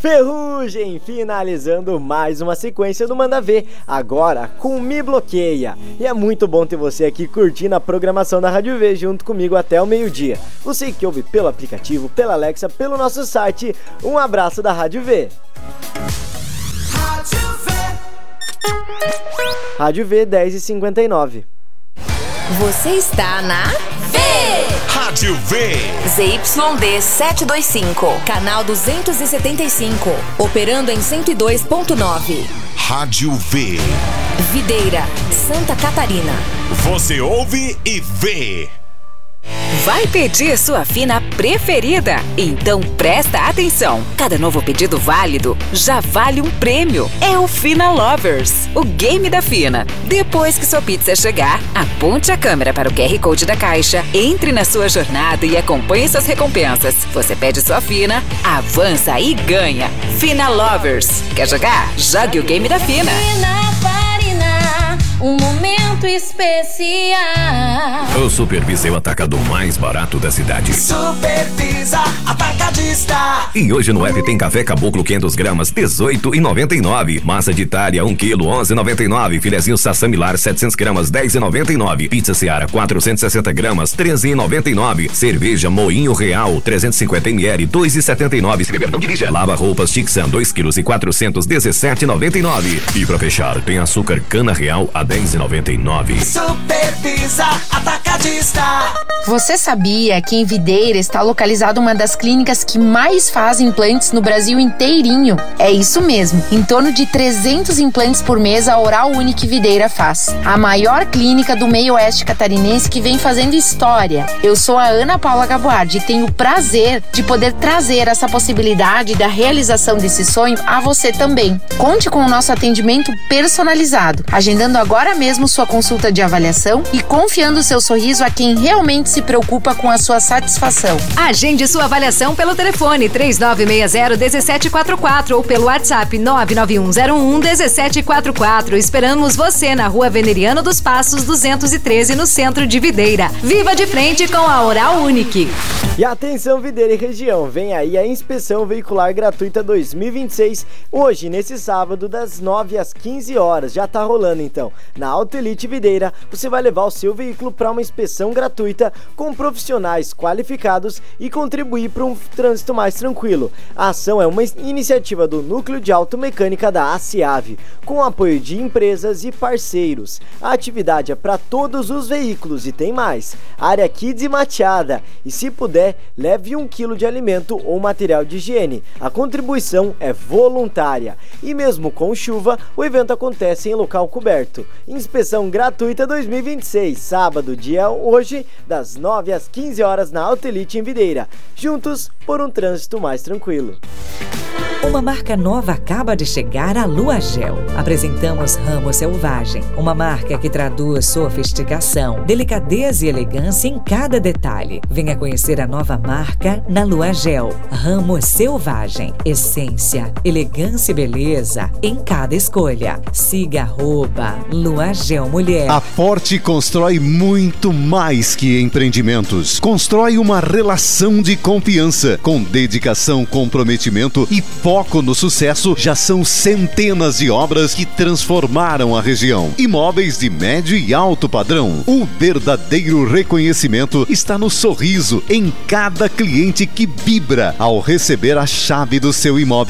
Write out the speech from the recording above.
Ferrugem, finalizando mais uma sequência do Manda Ver, agora com Me Bloqueia. E é muito bom ter você aqui curtindo a programação da Rádio V junto comigo até o meio-dia. Você que ouve pelo aplicativo, pela Alexa, pelo nosso site, um abraço da Rádio V. Rádio V 10h59. Você está na V! Rádio V! ZYD 725, canal 275, operando em 102.9. Rádio V. Videira, Santa Catarina. Você ouve e vê. Vai pedir sua fina preferida? Então presta atenção! Cada novo pedido válido já vale um prêmio. É o Fina Lovers, o game da Fina. Depois que sua pizza chegar, aponte a câmera para o QR Code da caixa, entre na sua jornada e acompanhe suas recompensas. Você pede sua fina, avança e ganha. Fina Lovers. Quer jogar? Jogue o game da Fina. Um momento especial. O Supervisa é o atacador mais barato da cidade. Supervisa Atacadista. E hoje no app tem café caboclo 500 gramas, R$18,99. Massa de Itália, 1 kg, R$11,99. Filezinho Sassamilar, 700 gramas, R$10,99. Pizza Seara, 460 gramas, R$13,99. Cerveja Moinho Real, 350 ml, R$2,79. Se beber, não dirija. Lava roupas Tixan, 2 kg e 400, R$17,99. E pra fechar, tem açúcar Cana Real a R$10,99. Supervisa Atacadista. Você sabia que em Videira está localizada uma das clínicas que mais faz implantes no Brasil inteirinho? É isso mesmo, em torno de 300 implantes por mês a Oral Unique Videira faz. A maior clínica do meio oeste catarinense que vem fazendo história. Eu sou a Ana Paula Gaboardi e tenho o prazer de poder trazer essa possibilidade da realização desse sonho a você também. Conte com o nosso atendimento personalizado, agendando agora mesmo sua consulta de avaliação e confiando seu sorriso a quem realmente se preocupa com a sua satisfação. Agende sua avaliação pelo telefone 3960-1744 ou pelo WhatsApp 99101-1744. Esperamos você na Rua Veneriano dos Passos 213, no centro de Videira. Viva de frente com a Oral Unique. E atenção Videira e região, vem aí a Inspeção Veicular Gratuita 2026, hoje nesse sábado das 9 às 15 horas, já tá rolando então. Na Auto Elite Videira, você vai levar o seu veículo para uma inspeção gratuita com profissionais qualificados e contribuir para um trânsito mais tranquilo. A ação é uma iniciativa do Núcleo de Automecânica da ACIAV, com apoio de empresas e parceiros. A atividade é para todos os veículos e tem mais, área kids e mateada. E se puder, leve 1 kg de alimento ou material de higiene. A contribuição é voluntária. E mesmo com chuva, o evento acontece em local coberto. Inspeção gratuita 2026, sábado, dia hoje, das 9 às 15 horas na Auto Elite em Videira. Juntos por um trânsito mais tranquilo. Uma marca nova acaba de chegar, a Lua Gel. Apresentamos Ramo Selvagem, uma marca que traduz sofisticação, delicadeza e elegância em cada detalhe. Venha conhecer a nova marca na Lua Gel. Ramo Selvagem, essência, elegância e beleza em cada escolha. Siga @Lua Gel Mulher. A Forte constrói muito mais que empreendimentos. Constrói uma relação de confiança, com dedicação, comprometimento e foco no sucesso. Já são centenas de obras que transformaram a região. Imóveis de médio e alto padrão. O verdadeiro reconhecimento está no sorriso em cada cliente que vibra ao receber a chave do seu imóvel.